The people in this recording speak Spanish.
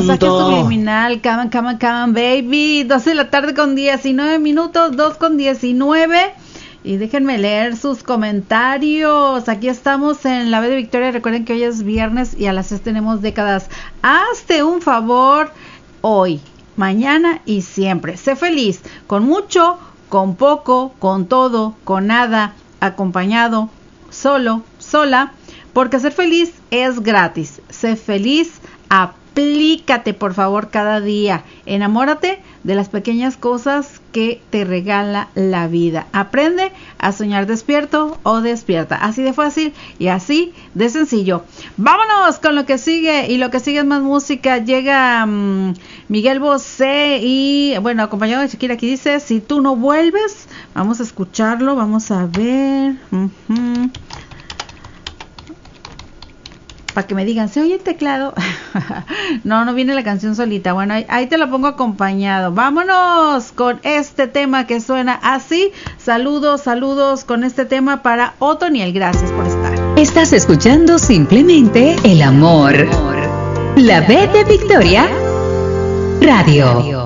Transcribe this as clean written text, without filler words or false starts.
mensaje subliminal. Come on, baby. 12 de la tarde con 19 minutos, 2 con 19. Y déjenme leer sus comentarios. Aquí estamos en la B de Victoria. Recuerden que hoy es viernes y a las 6 tenemos décadas. Hazte un favor hoy, mañana y siempre. Sé feliz, con mucho, con poco, con todo, con nada, acompañado, solo, sola, porque ser feliz es gratis. Sé feliz, aplícate por favor cada día. Enamórate de las pequeñas cosas que te regala la vida. Aprende a soñar despierto o despierta. Así de fácil y así de sencillo. Vámonos con lo que sigue, y lo que sigue es más música. Llega Miguel Bosé y bueno, acompañado de Shakira. Aquí dice: si tú no vuelves. Vamos a escucharlo, vamos a ver. Para que me digan, ¿se oye el teclado? No viene la canción solita. Bueno, ahí te la pongo acompañado. Vámonos con este tema que suena así. Saludos con este tema para Otoniel. Gracias por estar. Estás escuchando simplemente el amor. La B de Victoria Radio.